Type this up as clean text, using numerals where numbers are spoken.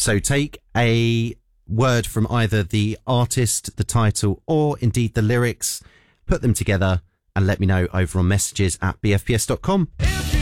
So take a word from either the artist, the title, or indeed the lyrics, put them together and let me know over on messages@bfps.com.